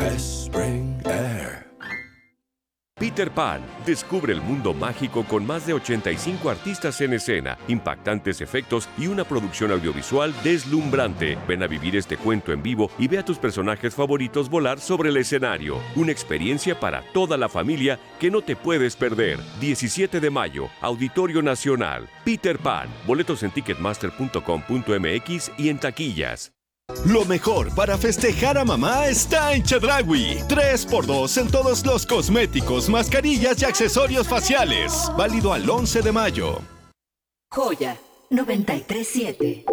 Best Spring Air. Peter Pan. Descubre el mundo mágico con más de 85 artistas en escena, impactantes efectos y una producción audiovisual deslumbrante. Ven a vivir este cuento en vivo y ve a tus personajes favoritos volar sobre el escenario. Una experiencia para toda la familia que no te puedes perder. 17 de mayo, Auditorio Nacional. Peter Pan. Boletos en ticketmaster.com.mx y en taquillas. Lo mejor para festejar a mamá está en Chedraui. 3x2 en todos los cosméticos, mascarillas y accesorios faciales. Válido al 11 de mayo. Joya 93.7.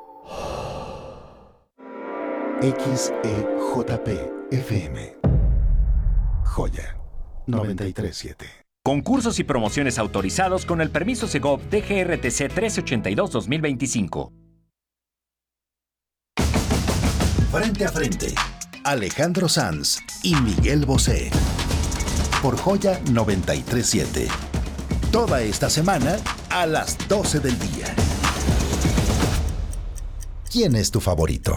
XEJP FM. Joya 93.7. Concursos y promociones autorizados con el permiso Segov DGRTC 1382-2025. Frente a frente, Alejandro Sanz y Miguel Bosé. Por Joya 93.7. Toda esta semana a las 12 del día. ¿Quién es tu favorito?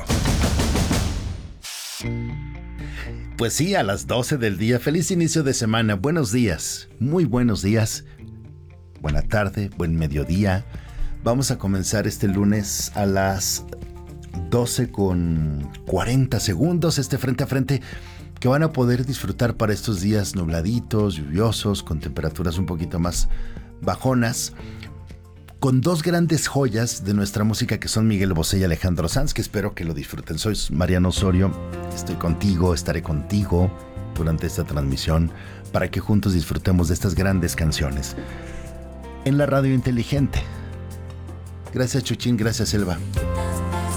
Pues sí, a las 12 del día. Feliz inicio de semana. Buenos días. Muy buenos días. Buena tarde, buen mediodía. Vamos a comenzar este lunes a las 12 con 40 segundos, este frente a frente que van a poder disfrutar para estos días nubladitos, lluviosos, con temperaturas un poquito más bajonas, con dos grandes joyas de nuestra música que son Miguel Bosé y Alejandro Sanz, que espero que lo disfruten. Soy Mariano Osorio, estoy contigo, estaré contigo durante esta transmisión para que juntos disfrutemos de estas grandes canciones en la radio inteligente. Gracias Chuchín, gracias Elba.